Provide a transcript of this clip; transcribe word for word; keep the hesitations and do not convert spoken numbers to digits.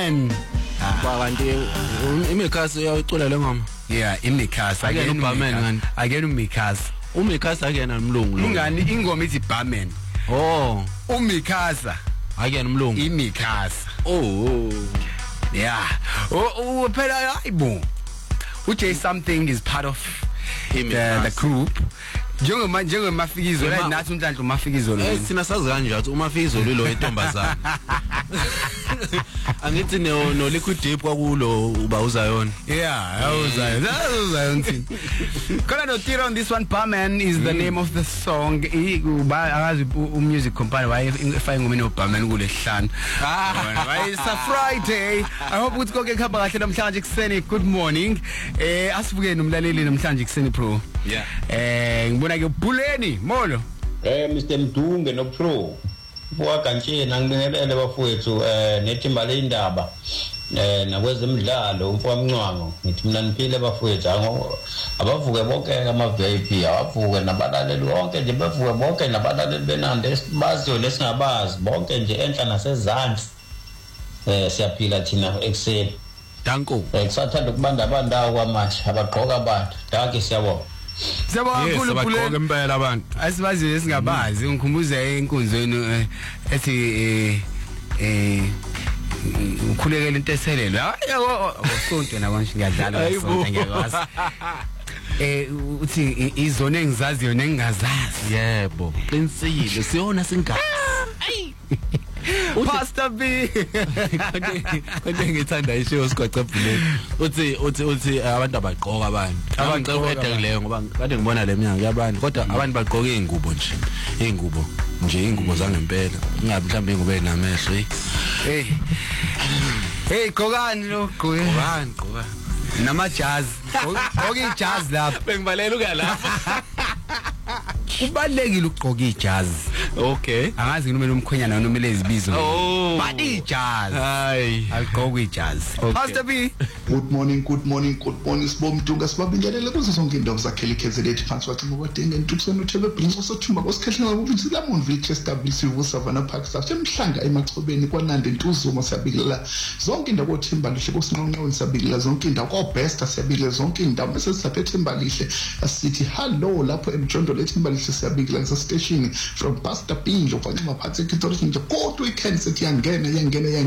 Barman. Bakanti imikhasi uyayicula le ngoma. Yeah, imikhasi Akena uBarman ngani? Akena umikhasi. Umikhasi akena umlungu lo. Ingani ingoma ithi Barman. Oh, umikhasa akena umlungu. Imikhasa. Oh. Yeah. Oh, phela hayibo. uJ something is part of the, the group. Njengoba njengemafikizo la nathi uNhlanhla umafikizo lo. Eh sina sazi kanje athi umafikizo lo entombazana. Angithi no no liquid deep kwakulo uba uzayona. Yeah, uzayona. Uzayona thini. Khona no Tiro on this one. Barman is the mm. name of the song. Uba akazi umusic company why ifayile ngomeni uBarman kule hlanu. Ah, it's a Friday. I hope ukuthi konke kuhamba kahle namhlanje kuseni. Good morning. Eh asibuke nomlaleli namhlanje kuseni pro. Yeah. Eh ngibona ke Buleni Molo. Eh Mister Mdunge no Pro. Buwakantshena ngibingelele bafowethu eh nethimba leindaba. Eh nakwezemidlalo umfowamncwango ngithi mina niphile bafowethu ango abavuke bonke ama V I P abavuke nabalaleli bonke nje bavuke bonke nabalaleli benande baziyo lesingabazi bonke nje enhla nasezantsi. Eh siyaphila thina ekseni. Danko. Eh kusathanda ukubanda abandawo kwamanje abagqoka abantu. Danke siyabonga. Siyabonga kakhulu Buleni impela abantu. Asibazi esingabazi ngikhumbuza enkonzweni ethi eh eh ukhulekela into eselelo. Hayi usonto na konje ngiyadlala usonto ngiyakwazi. Eh uthi izone engizaziyo nengingazazi. Yebo. Qinisile siyona singazi. Ayi. Pastor B. Konke ngithanda ishow sigwaca Buleni. Uthi uthi uthi abantu abagqoka abantu. Abantu edekileyo ngoba kade ngibona leminyaka yabantu kodwa abantu bagqoka izingubo nje. Izingubo nje izingubo zangempela. Ingabe mhlawumbe ingubo enamehlo. Hey. Hey gqokani lo gqoke. Gqokani gqoka. Namajazi. Gqoka ijazi lapha. Bengibalela uka lapha. Kubalekile ukugqoka ijazi. Okay. Angazi noma umkhwenyana noma lezibizo. Oh. But ijazi. Hayi. Alugqoka ijazi. Pastor B. Good morning, good morning, good morning. Sibomdunga sibabingelele kuzo zonke indawo zakhele ikhezeleti phansi wathi ngobadenge intukuseni uthebe brinzo sothumba kosikhehlela ukuthi la Monville Chester Bill Savannah Park South emhlanga emachobeni kwanande intuzuma siyabikela zonke indawo othimba lihle kosinqonqweni siyabikela zonke indawo ko best siyabikela zonke indawo bese sisaphethe thimba lihle asithi hello lapho emjondo lethimba lihle siyabikela ngase station from Pastor B lo kwanxa maphathe ikhitori nje kodwa weekend sethi yangena yangena